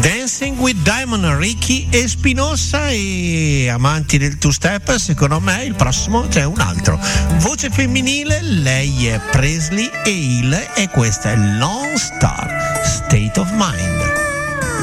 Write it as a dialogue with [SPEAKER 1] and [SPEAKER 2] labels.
[SPEAKER 1] Dancing with Diamond, Ricky e Spinoza. E amanti del two step, secondo me il prossimo c'è un altro. Voce femminile, lei è Presley Hale e questa è Lone Star, State of Mind.